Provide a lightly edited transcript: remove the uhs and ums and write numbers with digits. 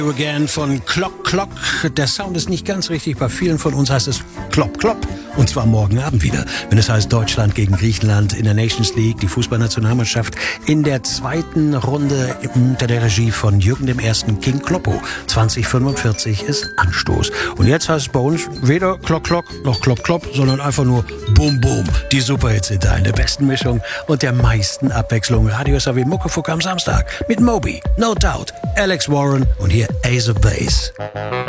Again von Clock Clock. Der Sound ist nicht ganz richtig. Bei vielen von uns heißt es Klopp Klopp. Und zwar morgen Abend wieder, wenn es heißt Deutschland gegen Griechenland in der Nations League. Die Fußballnationalmannschaft in der zweiten Runde unter der Regie von Jürgen I. King Kloppo. 2045 ist Anstoß. Und jetzt heißt es bei uns weder Klock Klock noch Klopp Klopp, sondern einfach nur Boom Boom. Die Superhits sind da in der besten Mischung und der meisten Abwechslung. Radio SAW Muckefuck am Samstag mit Moby, No Doubt, Alex Warren und hier Ace of Base.